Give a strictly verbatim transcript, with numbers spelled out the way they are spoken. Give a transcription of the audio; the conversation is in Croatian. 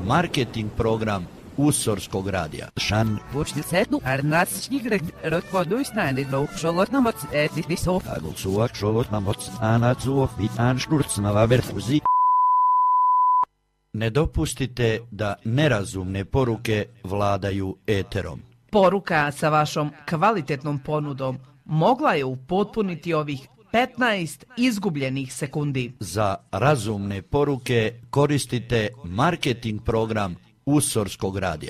marketing program Usorskog radija. Šan. Počti sednu, ar nas šnigrek, rotvodu snajde do šolotnamoc, etiti so. Agul suak šolotnamoc, anacuo, vitan šturcnava verfuzi. Ne dopustite da nerazumne poruke vladaju eterom. Poruka sa vašom kvalitetnom ponudom mogla je upotpuniti ovih petnaest izgubljenih sekundi. Za razumne poruke koristite marketing program Usorskog radija.